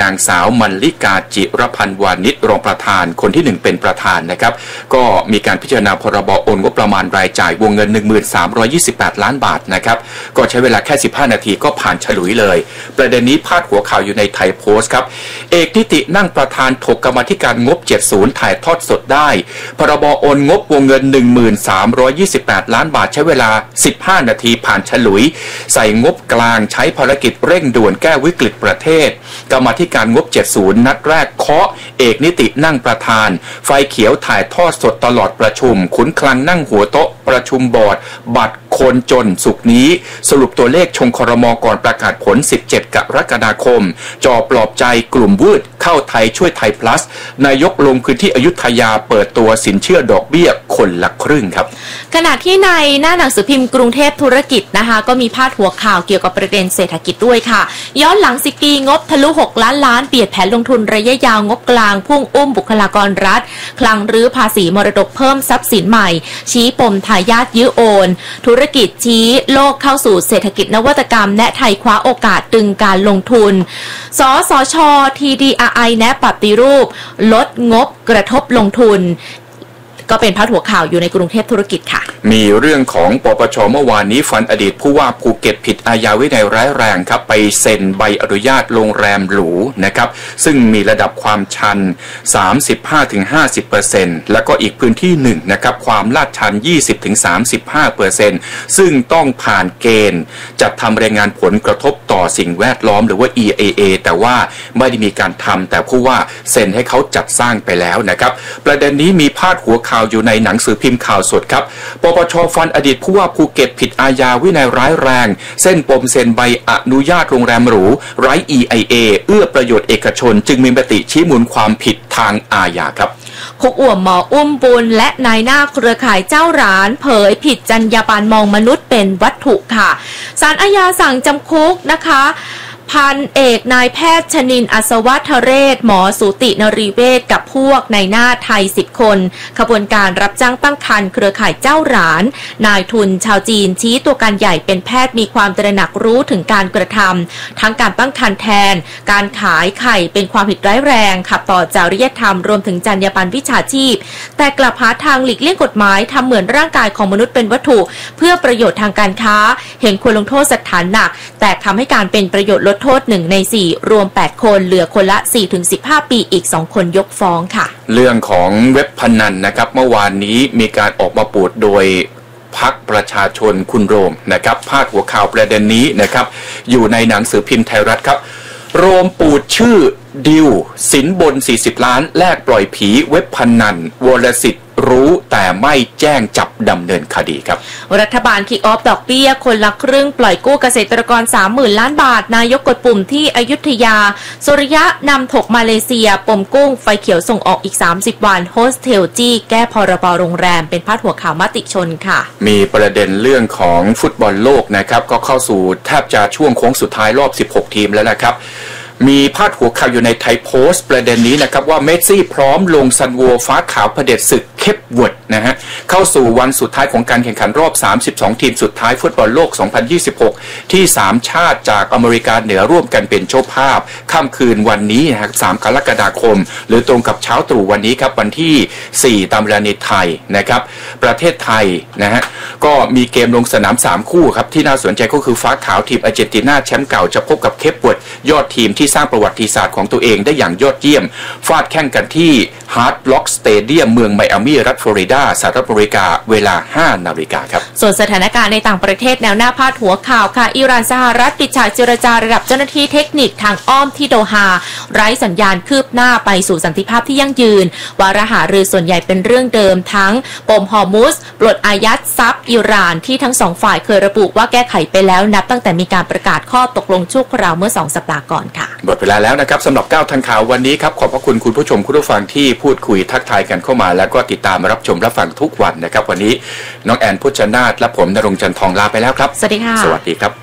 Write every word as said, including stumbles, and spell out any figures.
างสาวมัลลิกาจิรพันธ์วานิชรองประธานคนที่หนึ่งเป็นประธานนะครับก็มีการพิจารณาพรบโอนงบประมาณรายจ่ายวงเงิน หนึ่งพันสามร้อยยี่สิบแปด ล้านบาทนะครับก็ใช้เวลาแค่สิบห้านาทีก็ผ่านฉลุยเลยประเด็นนี้พาดหัวข่าวอยู่ในไทยโพสต์ครับเอกนิตินั่งประธานถกกรรมาธิการงบเจ็ดสิบถ่ายทอดสดได้พรบโอนงบวงเงิน หนึ่งพันสามร้อยยี่สิบแปด ล้านบาทใช้เวลาสิบห้านาทีผ่านฉลุยใส่งบกลางใช้ภารกิจเร่งด่วนแก้วิกฤตประเทศกรรมาธิการงบเจ็ดสิบนัดแรกเคาะเอกนิตินั่งประธานไฟเขียวถ่ายทอดสดตลอดประชุมขุนคลังนั่งหัวโต๊ะประชุมบอร์ดบัตรคนจนสุกนี้สรุปตัวเลขชงครม.ก่อนประกาศผลสิบเจ็ดกรกฎาคมจอปลอบใจกลุ่มวืดเข้าไทยช่วยไทย plus นายกลงพื้นที่อยุธยาเปิดตัวสินเชื่อดอกเบี้ยคนละครึ่งครับขณะที่ในหน้าหนังสือพิมพ์กรุงเทพธุรกิจนะคะก็มีพาดหัวข่าวเกี่ยวกับประเด็นเศรษฐกิจด้วยค่ะย้อนหลังสิบปีงบทะลุหกล้านล้านเปลี่ยนแผนลงทุนระยะยาวงบกลางพุ่งอุ้มบุคลากรรัฐคลังรื้อภาษีมรดกเพิ่มทรัพย์สินใหม่ชี้ปมทายาทยื้อโอนธุรกิจชี้โลกเข้าสู่เศรษฐกิจนวัตกรรมแนะไทยคว้าโอกาสดึงการลงทุนสสช ที ดี อาร์ ไอ แนะปฏิรูปลดงบกระทบลงทุนก็เป็นพาดหัวข่าวอยู่ในกรุงเทพธุรกิจค่ะมีเรื่องของปปชเมื่อวานนี้ฟันอดีตผู้ว่าภูเก็ตผิดอาญาวินัยร้ายแรงครับไปเซ็นใบอนุญาตโรงแรมหรูนะครับซึ่งมีระดับความชัน สามสิบห้าถึงห้าสิบเปอร์เซ็นต์ แล้วก็อีกพื้นที่หนึ่งนะครับความลาดชัน ยี่สิบถึงสามสิบห้าเปอร์เซ็นต์ ซึ่งต้องผ่านเกณฑ์จัดทำรายงานผลกระทบต่อสิ่งแวดล้อมหรือว่า อี เอ เอ แต่ว่าไม่ได้มีการทำแต่ผู้ว่าเซ็นให้เขาจัดสร้างไปแล้วนะครับประเด็นนี้มีพาดหัวข่าวอยู่ในหนังสือพิมพ์ข่าวสดครับปปชฟันอดีตผู้ว่าภูเก็ตผิดอาญาวินัยร้ายแรงเส้นปมเซ็นใบอนุญาตโรงแรมหรูไร้ อี ไอ เอ เอื้อประโยชน์เอกชนจึงมีมติชี้มูลความผิดทางอาญาครับคุกอ่วมหมออุ้มบุญและนายหน้าเครือข่ายเจ้าร้านเผยผิดจรรยาบรรณมองมนุษย์เป็นวัตถุค่ะศาลอาญาสั่งจำคุกนะคะพันเอกนายแพทย์ชนินทร์อัศวัฒเรศหมอสูตินรีเวชกับพวกในหน้าไทยสิบคนขบวนการรับจ้างตั้งครรภ์เครือข่ายเจ้าหรานนายทุนชาวจีนชี้ตัวการใหญ่เป็นแพทย์มีความตระหนักรู้ถึงการกระทำทั้งการตั้งครรภ์แทนการขายไข่เป็นความผิดร้ายแรงขัดต่อจริยธรรมรวมถึงจรรยาบรรณวิชาชีพแต่กลับหาทางหลีกเลี่ยงกฎหมายทำเหมือนร่างกายของมนุษย์เป็นวัตถุเพื่อประโยชน์ทางการค้าเห็นควรลงโทษสถานหนักแต่ทำให้การเป็นประโยชน์ลดโทษหนึ่งในสี่รวมแปดคนเหลือคนละ สี่ถึงสิบห้า ปีอีกสองคนยกฟ้องค่ะเรื่องของเว็บพนันนะครับเมื่อวานนี้มีการออกมาปูดโดยพรรคประชาชนคุณโรมนะครับพาดหัวข่าวประเด็นนี้นะครับอยู่ในหนังสือพิมพ์ไทยรัฐครับโรมปูดชื่อดิวสินบนสี่สิบล้านแลกปล่อยผีเว็บพนันวรสิทธิ์รู้แต่ไม่แจ้งจับดำเนินคดีครับรัฐบาลคิกออฟดอกเบี้ยคนละครึ่งปล่อยกู้เกษตรกร สามหมื่น ล้านบาทนายกกดปุ่มที่อยุธยาสุริยะนำถกมาเลเซียปมกุ้งไฟเขียวส่งออกอีกสามสิบวันโฮสเทลจี้แก้พรบโรงแรมเป็นพาดหัวข่าวมติชนค่ะมีประเด็นเรื่องของฟุตบอลโลกนะครับก็เข้าสู่แทบจะช่วงโค้งสุดท้ายรอบสิบหกทีมแล้วนะครับมีพาดหัวข่าวอยู่ในไทยโพสต์ประเด็นนี้นะครับว่าเมสซี่พร้อมลงซันโวฟ้าขาวเผด็จศึกเคปเวิร์ดนะฮะเข้าสู่วันสุดท้ายของการแข่งขันรอบสามสิบสองทีมสุดท้ายฟุตบอลโลกสองพันยี่สิบหกที่สามชาติจากอเมริกาเหนือร่วมกันเป็นเจ้าภาพค่ำคืนวันนี้นะครับสามกรกฎาคมหรือตรงกับเช้าตรู่วันนี้ครับวันที่สี่ตามเวลาในไทยนะครับประเทศไทยนะฮะก็มีเกมลงสนามสามคู่ครับที่น่าสนใจก็คือฟ้าขาวทีมอาร์เจนตินาแชมป์เก่าจะพบกับเคปเวิร์ดยอดทีมที่สร้างประวัติศาสตร์ของตัวเองได้อย่างยอดเยี่ยมฟาดแข่งกันที่ฮาร์ดล็อกสเตเดียมเมืองไมอามี่รัฐฟลอริดาสหรัฐอเมริกาเวลา ห้านาฬิกาครับส่วนสถานการณ์ในต่างประเทศแนวหน้าพาดหัวข่าวค่ะอิหร่านสหรัฐปิดฉากเจรจาระดับเจ้าหน้าที่เทคนิคทางอ้อมที่โดฮาไร้สัญญาณคืบหน้าไปสู่สันติภาพที่ยั่งยืนวาระหารือส่วนใหญ่เป็นเรื่องเดิมทั้งปมฮอร์มุสปลดอายัดทรัพย์อิหร่านที่ทั้งสองฝ่ายเคยระบุว่าแก้ไขไปแล้วนับตั้งแต่มีการประกาศข้อตกลงชั่วคราวเมื่อสองสัปดาห์ก่อนค่ะหมดเวลาแล้วนะครับสำหรับก้าวทันข่าววันนี้ครับขอบพระคุณคุณผู้ชมคุณผู้ฟังที่พูดคุยทักทายกันเข้ามาแล้วก็ติดตามรับชมรับฟังทุกวันนะครับวันนี้น้องแอนพุชนาธและผมณรงค์จันทร์ทองลาไปแล้วครับสวัสดีค่ะสวัสดีครับ